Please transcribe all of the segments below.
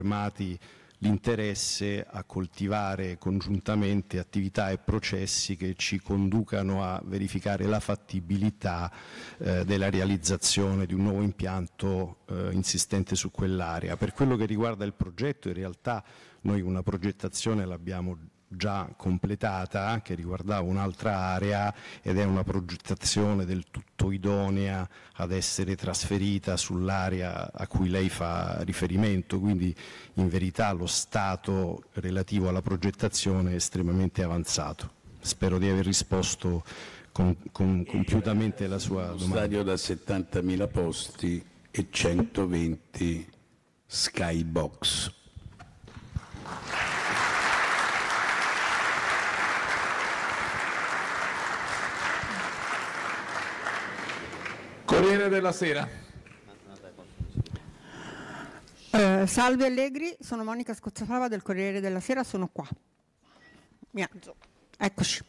confermati l'interesse a coltivare congiuntamente attività e processi che ci conducano a verificare la fattibilità della realizzazione di un nuovo impianto insistente su quell'area. Per quello che riguarda il progetto, in realtà noi una progettazione l'abbiamo già completata, che riguardava un'altra area, ed è una progettazione del tutto idonea ad essere trasferita sull'area a cui lei fa riferimento, quindi in verità lo stato relativo alla progettazione è estremamente avanzato. Spero di aver risposto compiutamente alla sua domanda. Stadio da 70.000 posti e 120 skybox. Corriere della Sera. Salve Allegri, sono Monica Scozzafava del Corriere della Sera, sono qua. Mi alzo. Eccoci.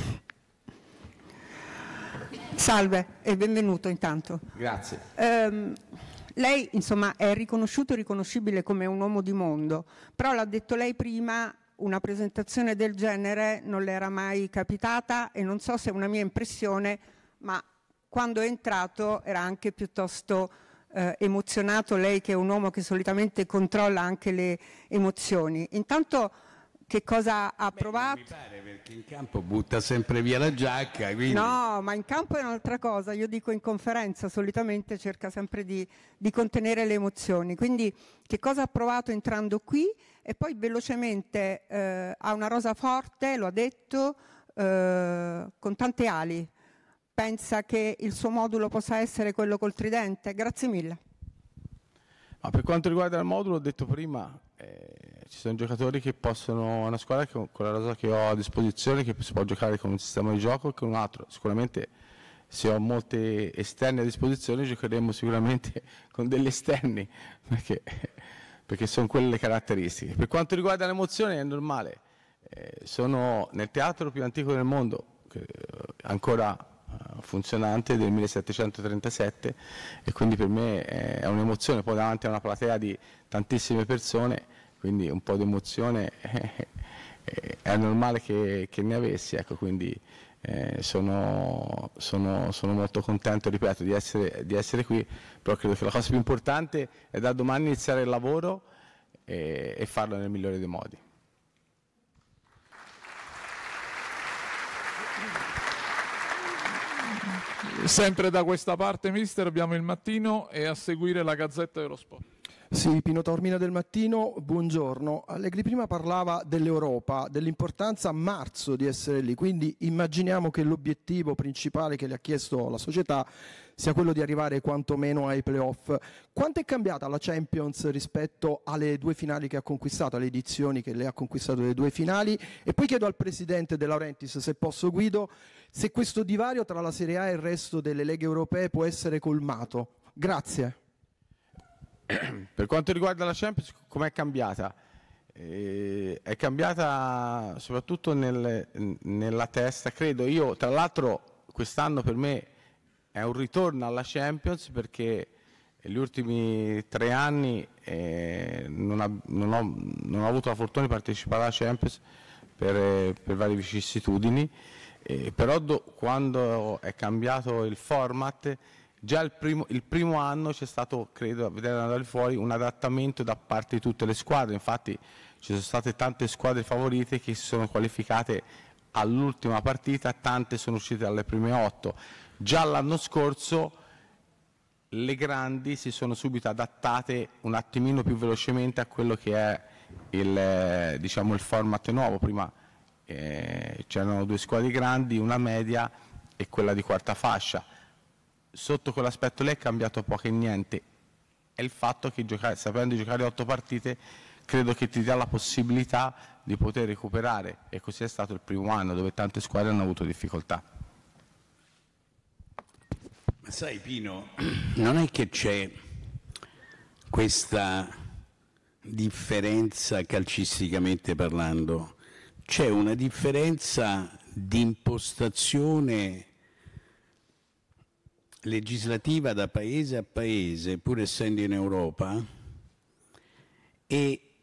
Salve e benvenuto intanto. Grazie. Lei insomma è riconosciuto e riconoscibile come un uomo di mondo, però l'ha detto lei prima, una presentazione del genere non le era mai capitata e non so se è una mia impressione, ma quando è entrato era anche piuttosto emozionato, lei che è un uomo che solitamente controlla anche le emozioni. Intanto che cosa ha provato? Non mi pare, perché in campo butta sempre via la giacca. Quindi... No, ma in campo è un'altra cosa, io dico in conferenza solitamente cerca sempre di contenere le emozioni. Quindi che cosa ha provato entrando qui? E poi velocemente ha una rosa forte, lo ha detto, con tante ali. Pensa che il suo modulo possa essere quello col tridente? Grazie mille. Ma per quanto riguarda il modulo, ho detto prima, ci sono giocatori che possono, una squadra che, con la rosa che ho a disposizione, che si può giocare con un sistema di gioco e con un altro. Sicuramente se ho molte esterne a disposizione giocheremo sicuramente con degli esterni, perché sono quelle le caratteristiche. Per quanto riguarda l'emozione è normale, sono nel teatro più antico del mondo, ancora funzionante, del 1737, e quindi per me è un'emozione, poi davanti a una platea di tantissime persone, quindi un po' di emozione è normale che ne avessi, ecco, quindi sono molto contento, ripeto, di essere qui, però credo che la cosa più importante è da domani iniziare il lavoro e farlo nel migliore dei modi. Sempre da questa parte, mister, abbiamo il Mattino e a seguire la Gazzetta dello Sport. Sì, Pino Taormina del Mattino, buongiorno. Allegri prima parlava dell'Europa, dell'importanza a marzo di essere lì, quindi immaginiamo che l'obiettivo principale che le ha chiesto la società sia quello di arrivare quantomeno ai playoff. Quanto è cambiata la Champions rispetto alle due finali che ha conquistato, alle edizioni che lei ha conquistato, le due finali? E poi chiedo al presidente De Laurentiis, se posso Guido, se questo divario tra la Serie A e il resto delle leghe europee può essere colmato. Grazie. Per quanto riguarda la Champions, com'è cambiata? È cambiata soprattutto nella testa, credo. Io, tra l'altro, quest'anno per me è un ritorno alla Champions, perché negli ultimi 3 anni non ho avuto la fortuna di partecipare alla Champions per varie vicissitudini, però quando è cambiato il format, già il primo anno c'è stato, credo, a vedere andare fuori, un adattamento da parte di tutte le squadre. Infatti ci sono state tante squadre favorite che si sono qualificate all'ultima partita, tante sono uscite dalle prime 8. Già l'anno scorso le grandi si sono subito adattate un attimino più velocemente a quello che è il format nuovo. Prima c'erano 2 squadre grandi, una media e quella di quarta fascia. Sotto quell'aspetto lì è cambiato poco e niente, è il fatto che sapendo giocare 8 partite credo che ti dia la possibilità di poter recuperare, e così è stato il primo anno dove tante squadre hanno avuto difficoltà. Ma sai Pino, non è che c'è questa differenza calcisticamente parlando, c'è una differenza di impostazione legislativa da paese a paese, pur essendo in Europa, e